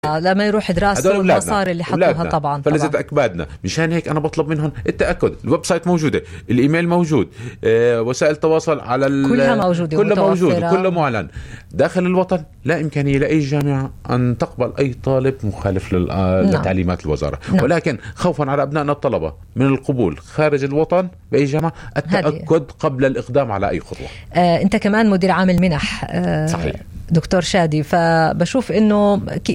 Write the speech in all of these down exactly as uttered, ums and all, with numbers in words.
لما يروح دراسته والمصاري اللي حطوها طبعا. فلازم أكبادنا. مشان هيك أنا بطلب منهم التأكد. الويب سايت موجودة، الإيميل موجود، أه وسائل التواصل على كلها موجودة، كلها موجودة، كله معلن. داخل الوطن لا إمكانية لأي جامعة أن تقبل أي طالب مخالف لل... نعم. لتعليمات الوزارة. نعم. ولكن خوفا على أبنائنا الطلبة من القبول خارج الوطن بأي جامعة، التأكد هدي. قبل الإقدام على أي خطوة. آه، أنت كمان مدير عام المنح. آه، صحيح دكتور شادي. فبشوف انه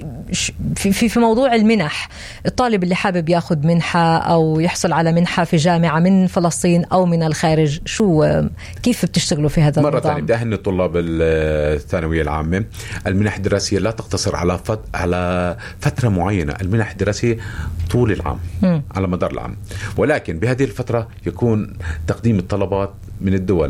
في في في موضوع المنح، الطالب اللي حابب ياخذ منحه او يحصل على منحه في جامعه من فلسطين او من الخارج، شو كيف بتشتغلوا في هذا مرة النظام؟ ثانية بدي أهني طلاب الثانوية العامة. المنح الدراسية لا تقتصر على فت... على فترة معينة، المنح الدراسية طول العام م. على مدار العام، ولكن بهذه الفترة يكون تقديم الطلبات من الدول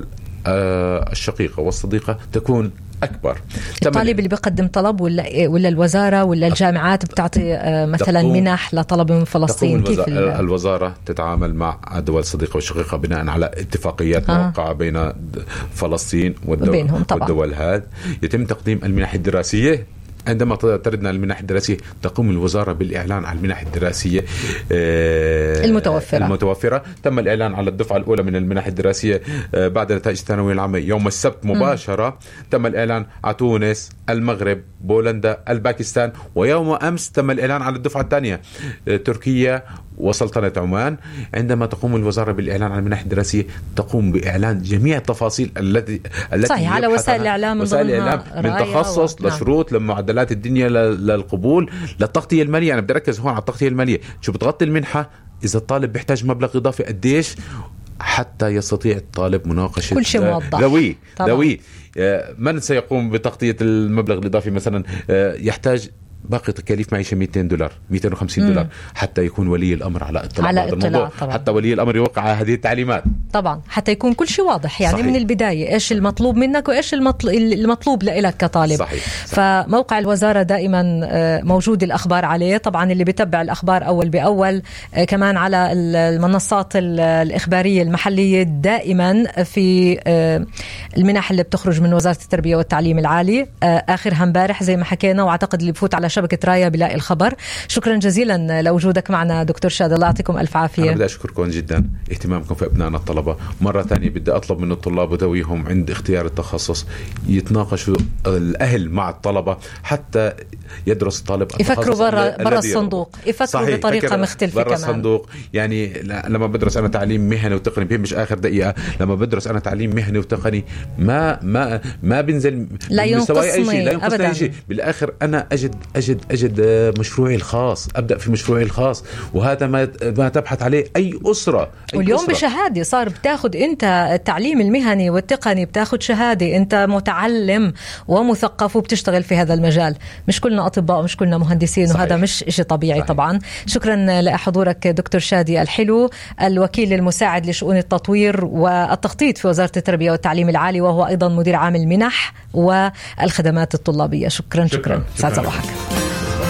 الشقيقة والصديقة تكون أكبر. الطالب اللي بيقدم طلب ولا ولا الوزارة ولا الجامعات بتعطي مثلا منح لطلبة من فلسطين؟ كيف الوزارة, الوزارة تتعامل مع الدول الصديقة والشقيقة بناء على اتفاقيات آه. موقعة بين فلسطين والدول, والدول هذه. يتم تقديم المنح الدراسية. عندما تردنا المنح الدراسية تقوم الوزارة بالإعلان على المنح الدراسية المتوفرة. المتوفرة تم الإعلان على الدفعة الأولى من المنح الدراسية بعد نتائج الثانوية العامة يوم السبت مباشرة. م. تم الإعلان على تونس، المغرب، بولندا، الباكستان، ويوم أمس تم الإعلان على الدفعة الثانية تركيا وسلطنة عمان. عندما تقوم الوزارة بالإعلان عن المنح الدراسية تقوم بإعلان جميع التفاصيل التي التي صحيح على وسائل الإعلام، وسائل الإعلام من تخصص و... لشروط لمعدلات الدنيا للقبول للتغطية المالية. أنا بدي أركز هون على التغطية المالية. شو بتغطي المنحة؟ إذا الطالب بيحتاج مبلغ إضافي قديش حتى يستطيع الطالب مناقشة كل شيء موضح ذوي ذوي من سيقوم بتغطية المبلغ الإضافي؟ مثلا يحتاج باقي تكاليف معيشة مئتين دولار مئتين وخمسين مم. دولار حتى يكون ولي الأمر على اطلاع على هذا الموضوع طبعا. حتى ولي الأمر يوقع هذه التعليمات طبعا حتى يكون كل شيء واضح يعني. صحيح. من البداية إيش المطلوب منك وإيش المطلوب لك كطالب. صحيح. صحيح. فموقع الوزارة دائما موجود الأخبار عليه. طبعا اللي بيتبع الأخبار أول بأول كمان على المنصات الإخبارية المحلية دائما في المنح اللي بتخرج من وزارة التربية والتعليم العالي آخرها امبارح زي ما حكينا، وأعتقد اللي بفوت على شبكة رايا بلاقي الخبر. شكرا جزيلا لوجودك معنا دكتور شادي، الله يعطيكم ألف عافية. أنا بدي أشكركم جدا اهتمامكم في أبنائنا الطلبة. مرة ثانية بدي أطلب من الطلاب وذويهم عند اختيار التخصص يتناقشوا الأهل مع الطلبة حتى يدرس الطالب يفكروا برا برا الصندوق، يفكروا بطريقة مختلفة برا الصندوق. يعني لما بدرس أنا تعليم مهني وتقني بهم مش آخر دقيقة، لما بدرس أنا تعليم مهني وتقني ما ما ما بنزل لا ينقصني أي شيء، لا ينقصني أي شيء. بالآخر أنا أجد أجد أجد مشروعي الخاص، أبدأ في مشروعي الخاص، وهذا ما ما تبحث عليه أي أسرة. أي واليوم أسرة. بشهادة صار بتاخد أنت التعليم المهني والتقني، بتاخد شهادة، أنت متعلم ومثقف وبتشتغل في هذا المجال. مش كلنا أطباء ومش كلنا مهندسين. صحيح. وهذا مش إشي طبيعي. صحيح. طبعا شكرا لحضورك دكتور شادي الحلو، الوكيل المساعد لشؤون التطوير والتخطيط في وزارة التربية والتعليم العالي، وهو أيضا مدير عام المنح والخدمات الطلابية. شكرا شكرا, شكرا. سعد صباحك.